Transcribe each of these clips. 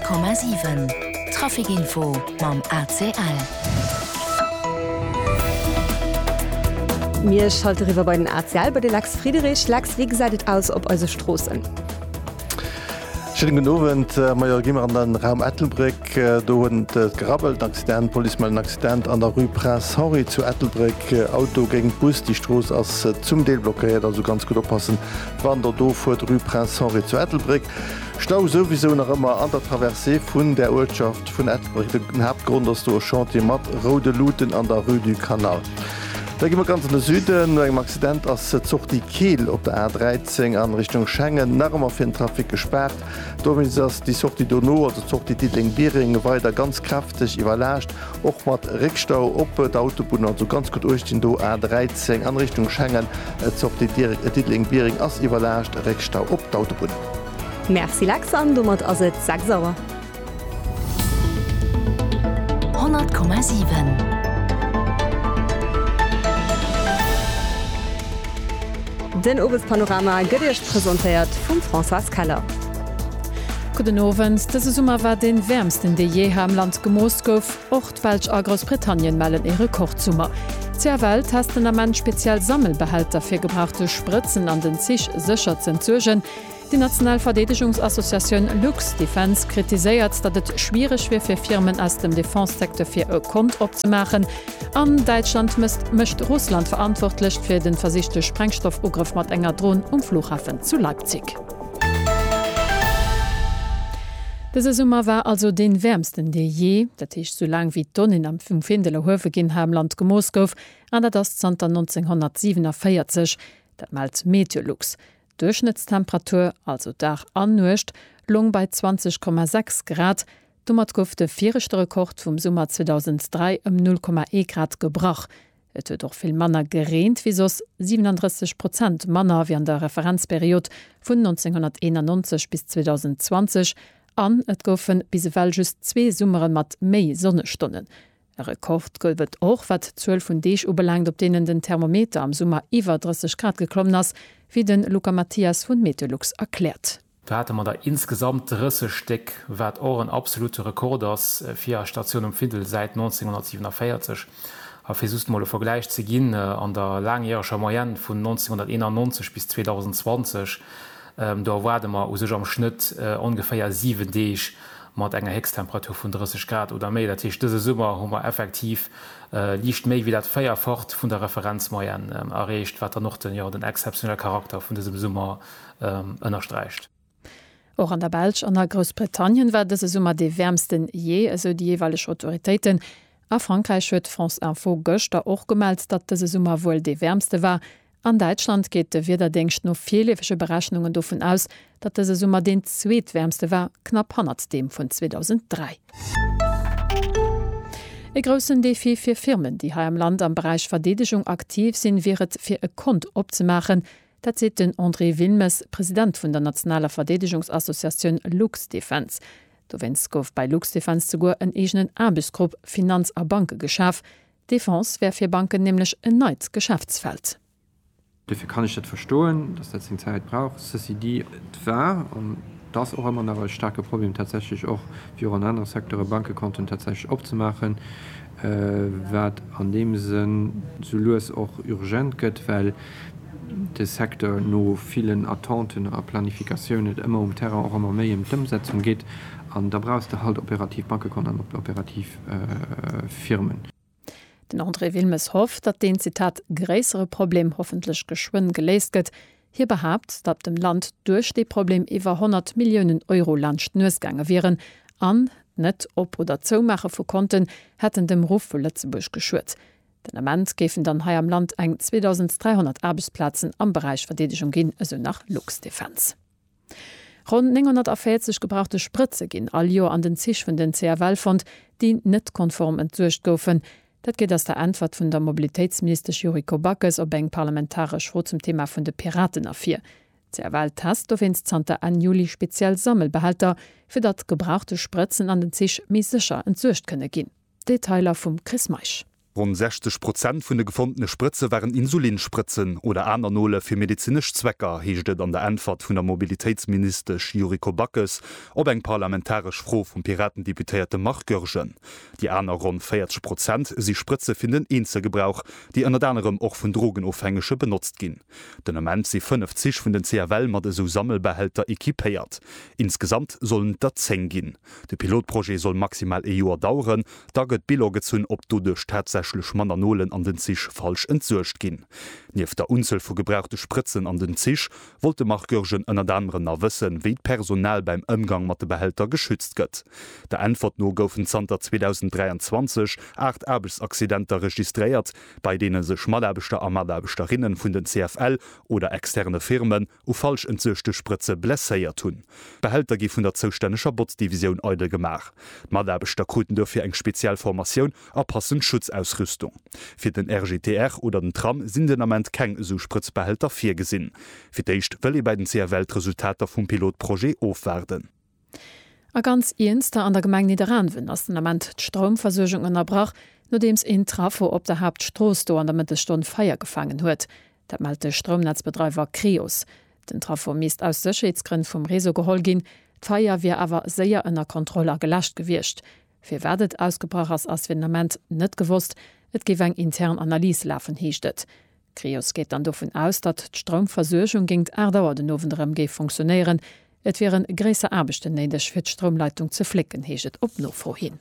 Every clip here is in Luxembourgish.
100,7 Trafikinfo mam ACL. Mir schalte riwer bei den ACL bei de Lachs Friedrich. Lachs, wie geseitet aus op euse Strossen? Genowen Maier gimmer an den Raum Ethelbreck do hun grabbelt Accident, Polizemal Accident an der Rue Prince Henri zu Ethelbreck, Auto gegen Bus, die Stroos ass zum Deel blockiert, also ganz gut oppassen, wann der do vor Rue Prince Henri zu Ethelbreck. Stau sowieso noch immer an der Traversée vun der Ortschaft vun Ethelbreck. Den Hauptgrund ass du Chantier mat Rode Luten an der Rue du Canal. Da gimmer ganz an den Süden engem Accident ass zocht die Kiel op der A13 an Richtung Schengen nachmmer fir den Trafik gesperrt. Domin ass die Socht die Donau, also zocht die Dietling Biering weiter ganz kräftig iwwerlächt, och mat Rickstau op der Autobahn, also ganz gut euch den Do A13 an Richtung Schengen zocht die Dietling Biering ass iwwerlächt Rickstau op der Autobahn. Merci Lachs an, du mat as sag sauer. 100,7 Den Obespanorama gëtt präsentiert vum François Keller. Guten Abend, das Sommer war den wärmsten de je am Land gemoos gouf, Ochtwelsch a Großbritannien mellen ihre Kochzummer. Zur Welt hast den Mann speziell Sammelbehälter fir gebrachte Spritzen an den Zich sicher zu entzogen. Die Nationalverteidigungsassoziation Lux Defense kritiséiert, dat et schwierig wie fir Firmen aus dem Defensektor fir e Kont opzumachen. An Deutschland mischt Russland verantwortlich fir den versichte Sprengstoffugriff mat enger Drohn Flughafen zu Leipzig. Diese Sommer war also den wärmsten de je, dat ich so lang wie Tonnen am 5 Höfe gin ha Land gemoos gouf, an der das 1947, dat malt Meteorlux. Durchschnittstemperatur, also Dach annucht, lung bei 20,6 Grad, dummer gouf de vierchte Rekord vom Sommer 2003 um 0,1 Grad gebrach. Et huet doch viel Manner gereint wie sos 37% Manner wie an der Referenzperiode von 1991 bis 2020 an, et goufen bis well just 2 Summeren mat méi Sonnestunden. Rekord goufet och wat 12 vun Deich ubelangt, op denen den Thermometer am Summer iwwer 30 Grad geklommen ass, wie den Luca Matthias vun Meteorlux erklärt. Da hatte man da insgesamt Rissesteck, wat auch ein absolute Rekord aus 4 Stationen Findel seit 1947. Versucht mal Vergleich zu gehen an der langjährigen Moyenne von 1991 bis 2020. Da war man am Schnitt ungefähr 7 Deich mat enger Hextemperatur von 30 Grad oder mehr. Das heißt, diese Sommer haben wir effektiv liegt mehr wie das Feierfort von der Referenzmoyenne erreicht, was noch den exceptionellen Charakter von diesem Sommer unterstreicht. Auch an der Belsch an der Großbritannien war diese Sommer die wärmsten je, also die jeweiligen Autoritäten. A Frankreich huet France Info gëchter och gemeldt, dat diese Sommer wohl die wärmste war. An Deutschland geht wieder denkst noch vielefische Berechnungen davon aus, dat diese Sommer den zweitwärmste war, knapp 100 dem von 2003. E großen Defi für Firmen, die hier im Land am Bereich Verteidigung aktiv sind, wäre für ein Kont opzumachen. Das sieht den André Wilmes, Präsident von der Nationalen Verteidigungsassoziation Lux Defense. Du wennst gouf bei Lux Defense sogar en egenen Arbeitsgruppe Finanz a Banke geschaf. Defense wär für Banken nämlich ein neues Geschäftsfeld. Dafür kann ich das verstehen, dass das in Zeit braucht. Das ist die war und das auch immer noch ein starkes Problem tatsächlich auch für einen anderen Sektor Bankenkonten tatsächlich aufzumachen, wird an dem Sinn so los auch urgent geht, weil der Sektor nur vielen Attenten und Planifikationen immer Terror auch immer mehr in Umsetzung geht. Und da brauchst du halt operativ Bankenkonten und operativ Firmen. Den André Wilmes hofft, dat den Zitat gräsere Problem hoffentlich geschwind gelesen wird. Hier behauptet, dass dem Land durch das Problem über 100 Millionen Euro Landschnürsgange wären, an net op oder Zumacher vu Konten hätten dem Ruf vu Lützeburg geschürt. Den Amment gefen dann hier am Land eng 2300 Arbeitsplatzen am Bereich Verteidigung gin, also nach Lux Defense. Rund 940 gebrauchte Spritze gin all Jahr an den Zich vun den CRW-Fond, die net konform entsuercht goufen. Dat geht aus der Antwort vun der Mobilitätsminister Juriko Backes op eng parlamentarisch Ro zum Thema vun de Piraten afir. CRW hast du wennst an Juli speziell Sammelbehalter, fir dat gebrauchte Spritzen an den Zich mis sicher entsuercht könne gin. Detailer vum Chris Meisch. Rund 60% vun de gefundene Spritze waren Insulinspritzen oder aner Nole fir medizinisch Zwecker, heeschtet an der Antwort vun der Mobilitätsminister Juriko Backes ob eng parlamentarisch froh vum Piratendeputierte Machtgürgen. Die aner rund 40% sie Spritze finden Einzelgebrauch, die an anderem auch vun Drogenaufhängische benutzt gin. Den Moment sie 50 vun den CRL mat so Sammelbehälter ekipéiert. Insgesamt sollen dat 10 gin. De Pilotprojekt soll maximal e Joer dauern, da gëtt Bilo gezun, ob du durch tatsächlich Mananolen an den Zisch falsch entsurcht gin. Nief der Unzel vu gebrauchte Spritzen an den Zisch wollte Machtgürgen ënner anderen erwissen, wie Personal beim Umgang mat de Behälter geschützt gëtt. Der Antwort no goufen Zter 2023 8 Arbeitsaccidenter registriert, bei denen sech Maderbeter a Maderbesterinnen vun den CFL oder externe Firmen u falsch entsurchte Spritze blesséiert tun. Behälter gi vun der zouständischer Botsdivision Eude gemach. Maderbeter Kruten dürfir eng Spezialformation passend Schutzausrüstung. Für den RGTR oder den Tram sind den Moment kein so Spritzbehälter 4 gesinn. Fiicht will bei den CRL-Resultater vom Pilotprojekt aufwerden. A ganz eenster an der Gemeng Niederanwen ass den Moment Stromversorgung unterbrach, nodems in Trafo op der Hauptstroß do an der Mittelstunde Feier gefangen huet. Dat meldete Stromnetzbetreiber Krios. Den Trafo miest aus Sicherheitsgründen vom Reso geholt gin, Feier wie aber sehr ënner Kontrolle gelascht gewircht. Fir werdet ausgebracht as Asvenament net gewusst, et gewe eng intern Analyse laufen hiechtet. Krios geht dann davon aus, dat d'Stromversorgung gingt erdauer den nowenderem ge funktionieren, et wären gräser Erbechten nedech fir d'Stromleitung ze flicken heget op no vorhin.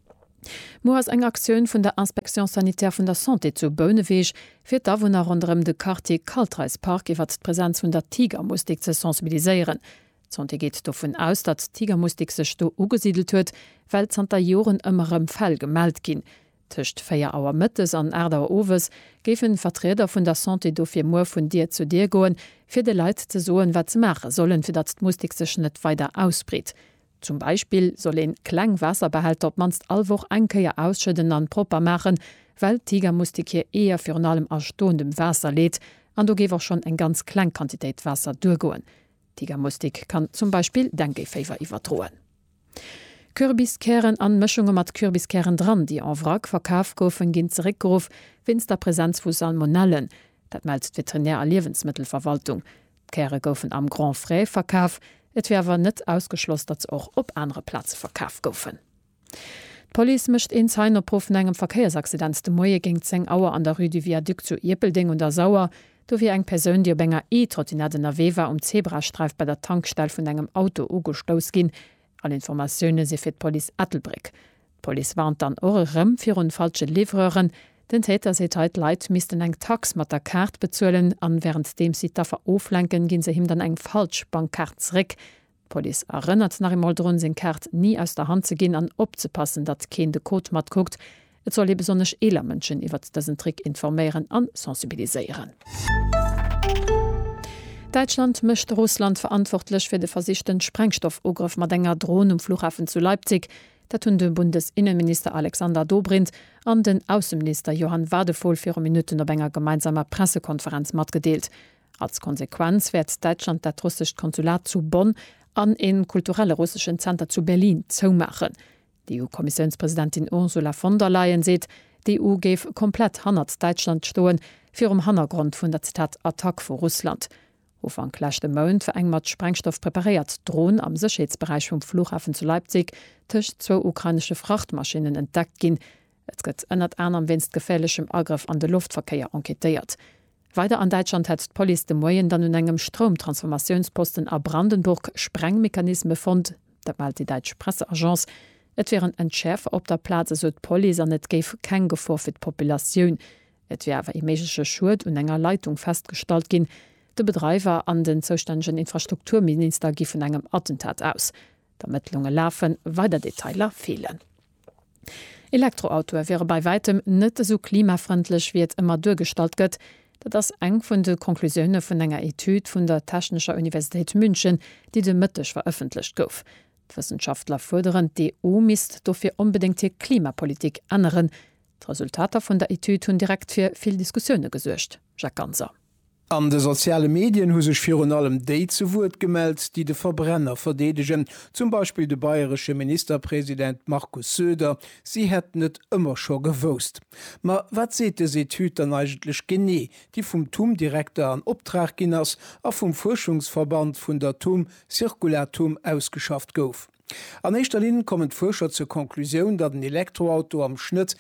Mo as eng Aktiun vun der Inspektion sanitär vun der Santé zu Böneweg fir dawunner runm de Quartier Kaltreispark iwwer d'Präsenz vun der Tigermustik ze sensibiliseieren. Zonte geht davon aus, dat Tigermustik sech do ugesiedelt huet, weil Zter Joren ëmmerem Fall gemeldt gin. Tcht 4 Auer Mëttes an Erdauer Owes gefen Vertreter vun der Santé do fir Moer vun Dir zu Dir goen, fir de Leiit ze soen wat ze mache sollen, fir dat d'Mustik sech net weiter ausbret. Zum Beispiel soll en Klangwasserbehälter op manst allwoch enkeier ausschëden an proper machen, weil Tigermustik hier eher fir an allem erstondem Wasser lädt, an do gewer schon eng ganz Kleinquantitéit Wasser durchgoen. Tigermustik kann zum Beispiel Denguefever iwwerdroen. Kürbiskehren an Mchunge mat Kürbiskehren dran, die an Wrack verkaaf goufen ginn zerikgrof, wins der Präsenz vu Salmonellen. Dat meldt Veterinär Lebensmittelverwaltung. Kere goufen am Grand Fré verkaaf, et wärwer net ausgeschloss, dat ze och op andere Platze verkaaf goufen. Police mischt in seiner Profen engem Verkehrsaccident de Moie ging 10 Auer an der Rue du Viaduc zu Epelding und der Sauer, do wie eng Persön Dir Bennger E-Trottinette Wewer Zebrastreif bei der Tankstell vun engem Auto ugestoos gin, an Informationune se fir Police Ethelbrick. Police warnt dann orem fir un falsche Livreuren, den Täter se heit Leiit misisten eng Tax mat der Kart bezuelen, an während dem sie da veroflenken, ginn se him dann eng falsch Bankkartreck. Police erinnert nach im Aldrun sinn Kart nie aus der Hand ze ginn an opzepassen, dat ken de Code mat guckt. Et soll besonnech Elermënschen iwwer dessen Trick informéieren an sensibiliseieren. Deutschland mischt Russland verantwortlich fir de versichten Sprengstoffugriff mat enger Drohnen um Flughafen zu Leipzig, dat hunn de Bundesinnenminister Alexander Dobrindt an den Außenminister Johann Wadevoll 4 Minuten op enger gemeinsamer Pressekonferenz mat gedeelt. Als Konsequenz werd Deutschland dat russisch Konsulat zu Bonn an en kulturelle russischen Center zu Berlin zoumachen. Die EU-Kommissionspräsidentin Ursula von der Leyen seht, die EU geef komplett hannert Deutschland stoen fir Hannergrund vun der Zitat Attack vor Russland. Ufang klachte Mound ver eng mat Sprengstoff prepariert Drohnen am Sicherheitsbereich vom Flughafen zu Leipzig tischcht 2 ukrainische Frachtmaschinen entdeckt gin. Et gëtt ënnert am winst gefährlichem Angriff an de Luftverkehr enquetiert. Weiter an Deutschland hat Police de Moyen dann un engem Stromtransformationsposten a Brandenburg Sprengmechanisme fand, dat malt die Deutsche Presseagenz. Et wären entschärfer op der Plaze so Poli an net geif kein Gefor fir d'Populationun. Et wärwer imesche Schuld und enger Leitung festgestalt gin. De Betreiber an den zuständigen Infrastrukturminister gi vun engem Attentat aus. D'Ermittlunge laufen, weiter Detailer fehlen. Elektroauto wäre bei weitem net so klimafreundlich wie immer durchgestalt gëtt, dat das eng vun de Konklusionune vun enger Etude vun der Technischer Universität München, die de Mëttech veröffentlicht gouf. Wissenschaftler forderen, die EU misst dofir unbedingt die Klimapolitik ändern. Die Resultate von der Etude hun direkt für viel Diskussionen gesucht. Jacques Ganser. An de soziale Medien hu sech fir an allem déi zu Wut gemeldt, die de Verbrenner verdedigen, zum Beispiel de bayerische Ministerpräsident Markus Söder, sie hätten net immer scho gewost. Ma wat sete se Hütern eigentlich gené, die vum Turmdirektor an Optragginnners a vum Forschungsverband vun der Zirkulartum ausgeschafft gouf. An eischter Linie kommen Forscher zur Konklusion, dat ein Elektroauto am Schnitt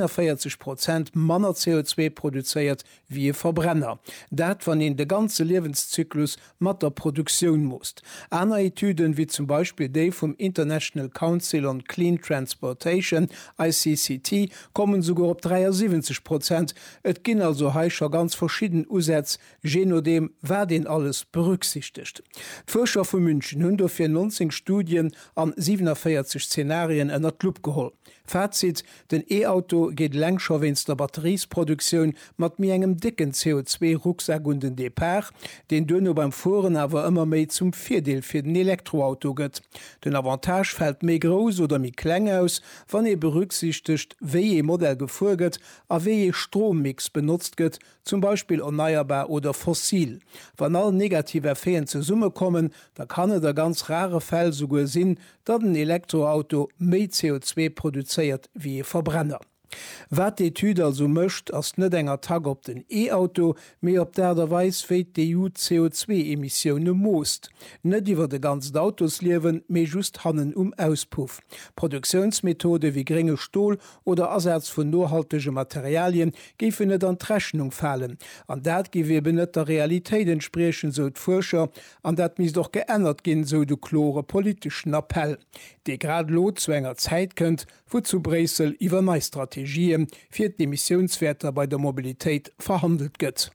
41% manner CO2 produziert wie ein Verbrenner. Dat wann in de ganze Lebenszyklus mat der Produktion muss. Andere Etüden wie zum Beispiel die vom International Council on Clean Transportation ICCT kommen sogar op 73%. Et ginn also heischer ganz verschieden Usätze, je nachdem wer den alles berücksichtigt. Forscher von München hun dafür 19 Studien an 47 Szenarien en der Club geholt. Fazit: den E-Auto geht längscher wenn's der Batteriesproduktion mat mir engem dicken CO2-Rucksack und den Depart, den Dönno beim Fuhren aber immer méi zum Vierdeel für den Elektroauto gëtt. Den Avantage fällt méi groß oder mi kleng aus, wann berücksichtigt, wie ihr Modell gefurget, a wie ihr Strommix benutzt gëtt, zum Beispiel erneuerbar oder fossil. Wann alle negative Effekte zur Summe kommen, da kann der ganz rare Fall sogar sinn, dat ein Elektroauto méi CO2 produziert wie ein Verbrenner. Wat d'Etude also mëcht ass net enger Tag op den E-Auto, méi op derweis féit de EU CO2-Emissionioune moost. Net iwwer de ganz d'Autos liewen, méi just hannen Auspuff. Produktionsmethode wie geringe Stohl oder Ersatz vun nohaltege Materialien gifen net an d'Rechnung fallen. An dat giwe net der Realitéit entsprechen so d'Forscher, an dat mis doch geënnert ginn so de klore politischen Appell. De grad lo zu enger Zeit kënnt, wozu Bresel iwwer Meistrategien fir d'Emissionswerter bei der Mobilitéit verhandelt gëtt.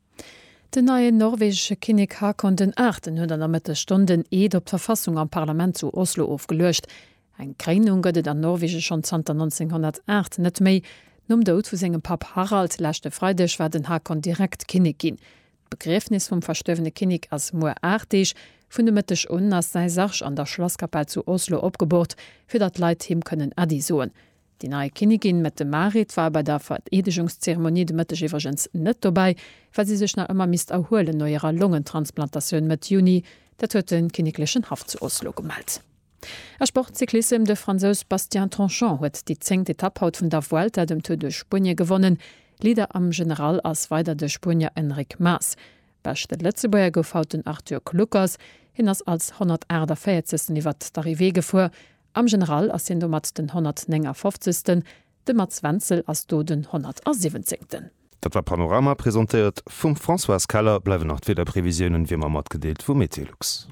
De neue norwegsche Kinnig Hakon den 8. hunn an der Mittestunde eet op d'Verfassung am Parlament zu Oslo aufgelöscht. Eg Greinung gëtt an Norwege schon 1908 net méi, num dot vu segem Pap Harald lächte Freidech war den Hakon direkt Kinnig ginn. Begräfnis vum verstöwene Kinnig as moer artig, vun de Mittech un ass sei Sach an der Schlosskapelle zu Oslo opgebot, fir dat Leiit him kënnen adisoen. Die neue Kinigin mit dem Marit war bei der Veredigungszeremonie de Mittech iwwergens net dabei, weil sie sech nach immer mist erhoelen neuerer Lungentransplantationun mit Juni, dat huet den kiniglichen Haft zu Oslo gemeldt. Er Sportzyklism de Franzos Bastien Tranchant huet die 10. Etapphaut vun der Vuelta dem Tour de Spanje gewonnen, Lieder am General ass weiter de Spanier Enric Mas. Beste Letzebauer gouf hauten Arthur Kluckers, hinnners als 140. iwwer d'Arrivée gefuer, am General ass hin do mat den 150. de Mats Wenzel ass do den 170. Dat war Panorama präsentiert vum François Keller bleiwe noch wieder Prävisionen wie man mat gedeelt vu Metelux.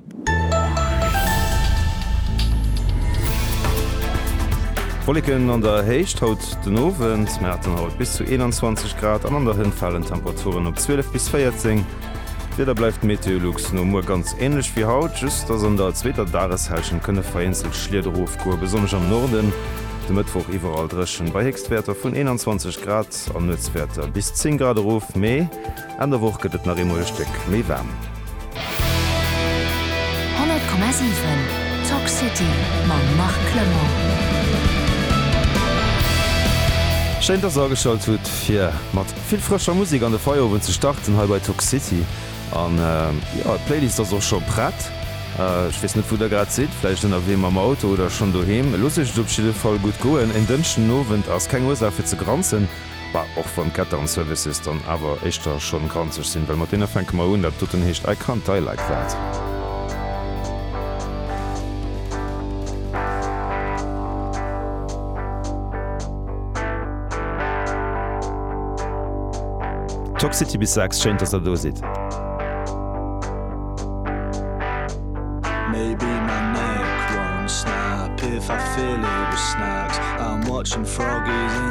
Wolken an der Heicht haut den Owen Mäten haut bis zu 21 Grad, an der hinfallen Temperaturen op 12 bis 14. Wieder bleibt Meteorlux no nur ganz ähnlich wie Haut, just as an der zweiter Dareshelschen könne vereinzelt Schlierderruf go besonders am Norden. De Mittwoch überall dreschen bei Hextwerter von 21 Grad an Nutzwerter bis 10 Grad Ruf Mai. An der Woche gëtt nach Remolsteck méi wärm. 100,7 Talk City man macht Klemmer. Scheint der Sorgeschalt huet fir mat viel frischer Musik an der Feuerwen zu starten he bei Talk City. An Playlist das auch schon pratt. Ich weiß nicht, wo der gerade sieht, vielleicht in der WM am Auto oder schon daheim. Los ist es voll gut gehen. In dünschen Novent als keine Ursache zu grenzen, war auch von Catering Services dann aber echt da schon granzig sind, weil man den fängt mal an, das tut den echt I can't die like that. Talk City bis 6 scheint, dass da sieht. Maybe my neck won't snap if I feel it with snaps. I'm watching froggies